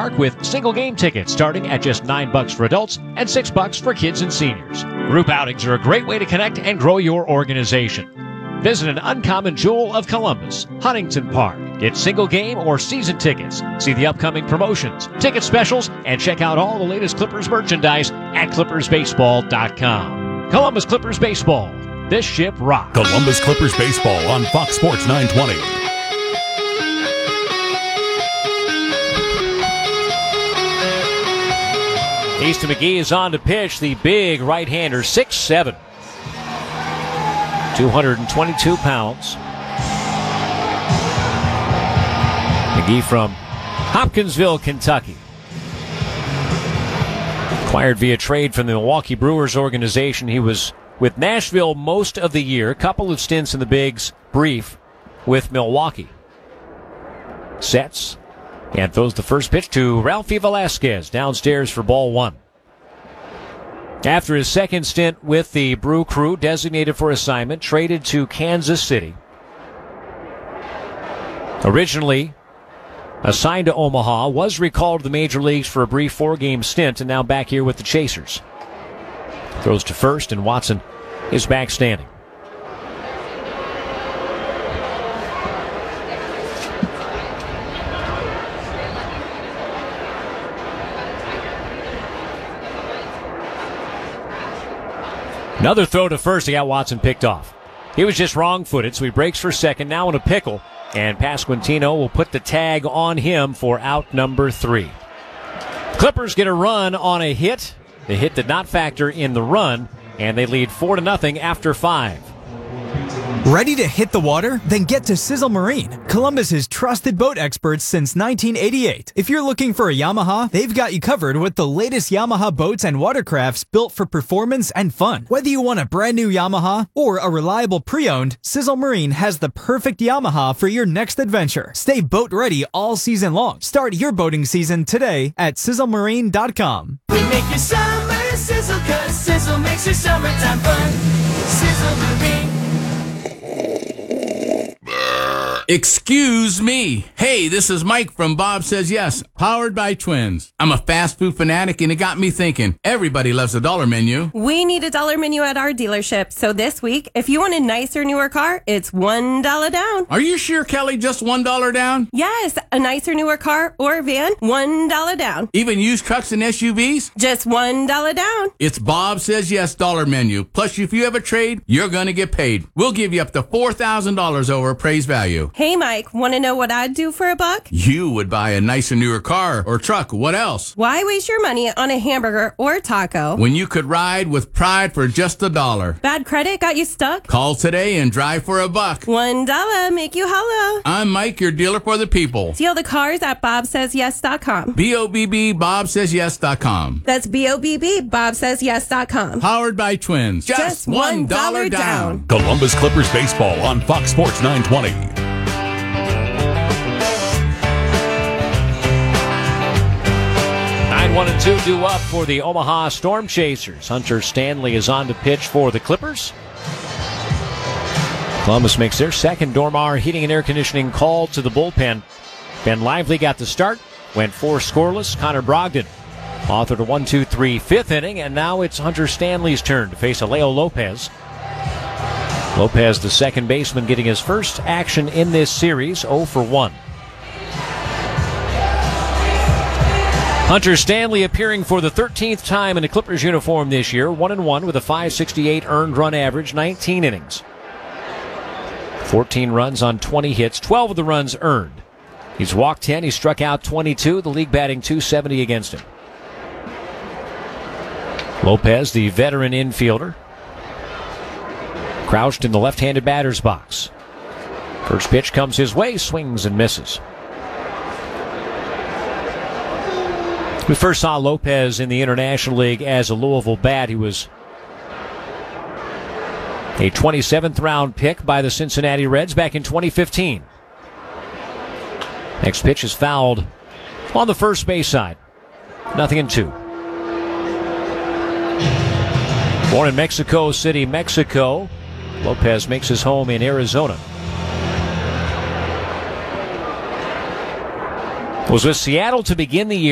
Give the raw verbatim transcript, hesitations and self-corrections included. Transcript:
Park with single game tickets starting at just nine bucks for adults and six bucks for kids and seniors. Group outings are a great way to connect and grow your organization. Visit an uncommon jewel of Columbus, Huntington Park. Get single game or season tickets. See the upcoming promotions, ticket specials, and check out all the latest Clippers merchandise at clippers baseball dot com. Columbus Clippers Baseball. This ship rocks. Columbus Clippers Baseball on Fox Sports nine twenty. Easton McGee is on to pitch. The big right-hander, six seven. two hundred twenty-two pounds. McGee from Hopkinsville, Kentucky. Acquired via trade from the Milwaukee Brewers organization. He was with Nashville most of the year. A couple of stints in the bigs, brief, with Milwaukee. Sets and throws the first pitch to Ralphie Velasquez downstairs for ball one. After his second stint with the Brew Crew, designated for assignment, traded to Kansas City. Originally assigned to Omaha, was recalled to the major leagues for a brief four-game stint, and now back here with the Chasers. Throws to first, and Watson is back standing. Another throw to first. He got Watson picked off. He was just wrong-footed, so he breaks for second. Now in a pickle, and Pasquantino will put the tag on him for out number three. Clippers get a run on a hit. The hit did not factor in the run, and they lead four to nothing after five. Ready to hit the water? Then get to Sizzle Marine, Columbus's trusted boat experts since nineteen eighty-eight. If you're looking for a Yamaha, they've got you covered with the latest Yamaha boats and watercrafts built for performance and fun. Whether you want a brand new Yamaha or a reliable pre-owned, Sizzle Marine has the perfect Yamaha for your next adventure. Stay boat ready all season long. Start your boating season today at sizzle marine dot com. We make your summer sizzle, cause Sizzle makes your summertime fun. Sizzle Marine. Excuse me. Hey, this is Mike from Bob Says Yes, powered by Twins. I'm a fast food fanatic, and it got me thinking. Everybody loves a dollar menu. We need a dollar menu at our dealership. So this week, if you want a nicer, newer car, it's one dollar down. Are you sure, Kelly? Just one dollar down? Yes, a nicer, newer car or van, one dollar down. Even used trucks and S U Vs? Just one dollar down. It's Bob Says Yes dollar menu. Plus, if you have a trade, you're going to get paid. We'll give you up to four thousand dollars over appraised value. Hey, Mike, want to know what I'd do for a buck? You would buy a nicer, newer car or truck. What else? Why waste your money on a hamburger or taco when you could ride with pride for just a dollar? Bad credit got you stuck? Call today and drive for a buck. One dollar make you holla. I'm Mike, your dealer for the people. Deal the cars at bob says yes dot com. B O B B, bob says yes dot com. That's B O B B, bob says yes dot com. Powered by Twins. Just, Just one dollar down. down. Columbus Clippers Baseball on Fox Sports nine twenty. One and two due up for the Omaha Storm Chasers. Hunter Stanley is on to pitch for the Clippers. Columbus makes their second Dormar heating and air conditioning call to the bullpen. Ben Lively got the start, went four scoreless. Connor Brogdon authored a one two three fifth inning, and now it's Hunter Stanley's turn to face Alejo Lopez. Lopez, the second baseman, getting his first action in this series, oh for one. Hunter Stanley appearing for the thirteenth time in a Clippers uniform this year, one and one with a five sixty-eight earned run average, nineteen innings. fourteen runs on twenty hits, twelve of the runs earned. He's walked ten, he struck out twenty-two, the league batting two seventy against him. Lopez, the veteran infielder, crouched in the left-handed batter's box. First pitch comes his way, swings and misses. We first saw Lopez in the International League as a Louisville bat. He was a twenty-seventh round pick by the Cincinnati Reds back in twenty fifteen. Next pitch is fouled on the first base side. Nothing in two. Born in Mexico City, Mexico, Lopez makes his home in Arizona. Was with Seattle to begin the year.